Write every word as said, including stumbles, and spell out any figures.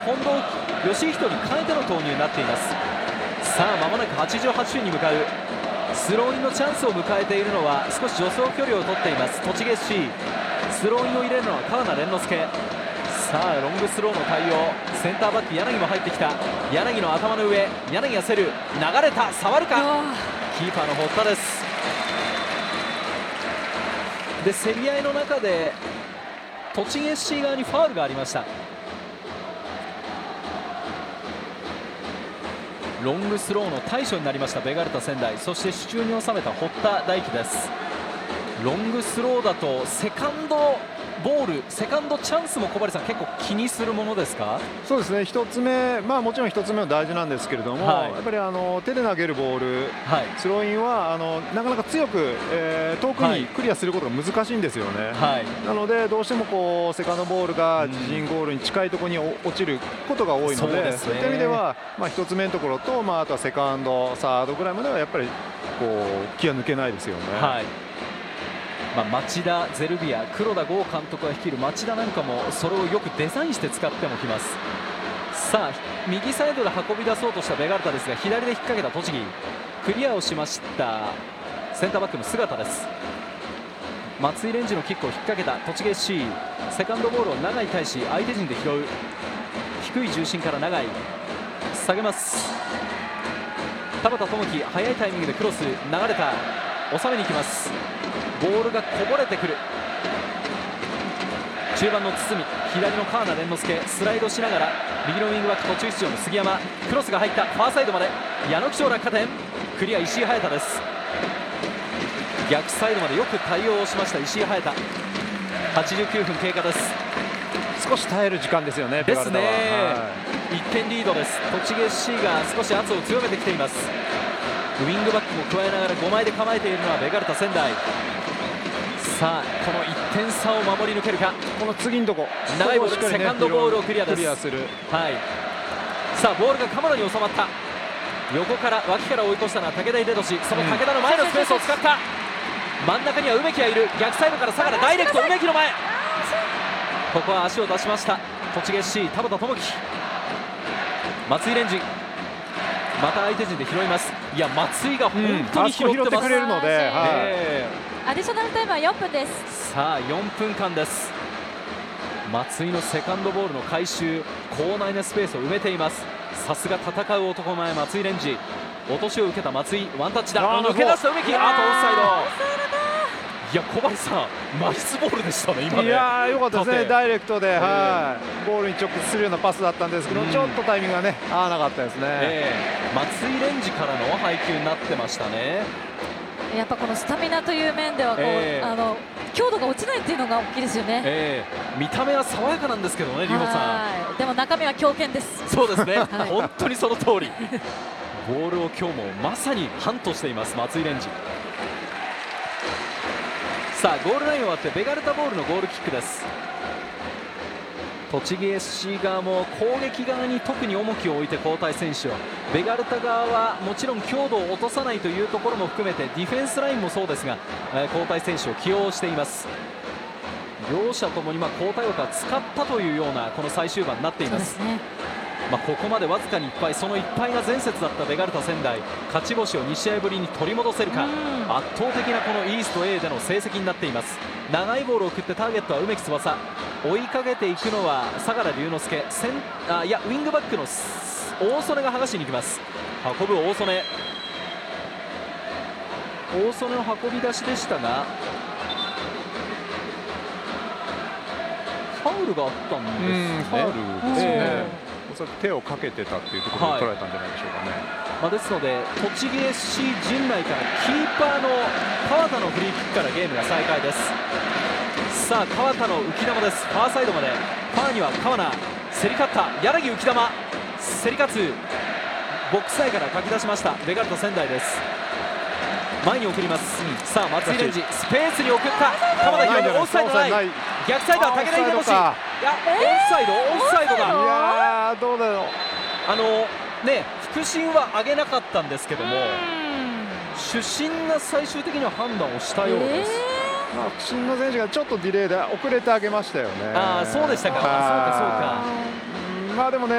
近藤義人に変えての投入になっています。さあ間もなくはちじゅうはちふんに向かう。スローインのチャンスを迎えているのは少し助走距離を取っています栃木 エスシー。 スローインを入れるのは川名蓮之助。さあロングスローの対応。センターバック柳も入ってきた。柳の頭の上、柳が競る、流れた、触るか。キーパーの堀田です。で競り合いの中で栃木 エスシー 側にファウルがありました。ロングスローの対処になりましたベガルタ仙台。そして手中に収めた堀田大輝です。ロングスローだとセカンドボール、セカンドチャンスも小針さん結構気にするものですか？ そうですね、ひとつめ、まあ、もちろんひとつめは大事なんですけれども、はい、やっぱりあの手で投げるボール、はい、スローインはあのなかなか強く、えー、遠くにクリアすることが難しいんですよね、はい、なのでどうしてもこうセカンドボールが自陣ゴールに近いところに落ちることが多いので、うん、そういった意味では、まあ、ひとつめのところと、まあ、あとはセカンド、サードぐらいまではやっぱりこう気が抜けないですよね。はい、 まあ、町田、ゼルビア、黒田剛監督が率いる町田なんかもそれをよくデザインして使ってもきます。さあ右サイドで運び出そうとしたベガルタですが左で引っ掛けた栃木、クリアをしましたセンターバックの姿です。松井レンジのキックを引っ掛けた栃木 エスシー。 セカンドボールを永井対し相手陣で拾う。低い重心から永井下げます。田畑智樹、速いタイミングでクロス、流れた、収めに行きます。ボールがこぼれてくる。中盤の堤、左の川名蓮之助、スライドしながら右のウィングバック途中出場の杉山、クロスが入ったファーサイドまで矢野貴重落下点、クリア石井隼太です。逆サイドまでよく対応をしました石井隼太。はちじゅうきゅうふん経過です。 少し耐える時間ですよね。 ですね、はい、いってんリードです。栃木 エスシー が少し圧を強めてきています。ウィングバックも加えながらごまいで構えているのはベガルタ仙台。さあこのいってん差を守り抜けるか。 この次のとこ長いボール、ね、セカンドボールをクリアです。 クリアする、 はい、さあボールが鎌田に収まった。横から脇から追い越したのは武田秀俊。その武田の前のスペースを使った、うん、真ん中には梅木がいる。逆サイドから相良ダイレクト梅木の前、ここは足を出しました栃木 エスシー。 田畑智樹、松井レンジ、また相手陣で拾います。いや松井が本当に拾ってます、うん、 拾ってくれるので、はい、 えー、アディショナルタイムはよんぷんです。 さあよんぷんかんです。松井のセカンドボールの回収、広大なスペースを埋めています。さすが戦う男前松井レンジ。落としを受けた松井、ワンタッチだ、抜け出した梅木、あとオフサイド。いや小針さん、ナイスボールでしたね今ね。 いやーよかったですね、ダイレクトで、えーはい、ゴールに直結するようなパスだったんですけど、うん、ちょっとタイミングがね合わなかったですね、えー、松井レンジからの配球になってましたね。 やっぱこのスタミナという面ではこう、えー、あの強度が落ちないっていうのが大きいですよね、 えー、見た目は爽やかなんですけどね、里穂さん。でも中身は強肩です。 そうですね、はい、本当にその通りボールを今日もまさにハントしています松井レンジ。さあゴールラインを割ってベガルタボールのゴールキックです。栃木 エスシー 側も攻撃側に特に重きを置いて交代選手を、ベガルタ側はもちろん強度を落とさないというところも含めてディフェンスラインもそうですが、えー、交代選手を起用しています。両者ともにまあ交代枠は使ったというようなこの最終盤になっています。まあここまでわずかにいっぱい、そのいっぱいが前節だったベガルタ仙台、勝ち星をに試合ぶりに取り戻せるか。圧倒的なこのイースト A での成績になっています。長いボールを送ってターゲットは梅木翼、追いかけていくのは相良龍之介、センあいやウィングバックの大曽根が剥がしに行きます。運ぶ大曽根、大曽根の運び出しでしたがファウルがあったんですね。 ファウルですね。おそらく手をかけてたっていうところで取られたんじゃないでしょうかね。 まあですので栃木 エスシー 陣内からキーパーの川田のフリーキックからゲームが再開です。さあ川田の浮き球です。ファーサイドまで、ファーには川名、競り勝った柳浮き球、競り勝つボックス内からかき出しましたベガルタ仙台です。前に送ります、うん、さあ松井レンジスペースに送った鎌田博美、オフサイドない、逆サイドは武田秀俊、いやオフサイド、オフサイドだ、いやーどうだろう、 あのね副審は上げなかったんですけども主審が最終的には判断をしたようです。 えーまあ、副審の選手がちょっとディレイで遅れてあげましたよね。 ああそうでしたか、そうかそうか。 まあでもね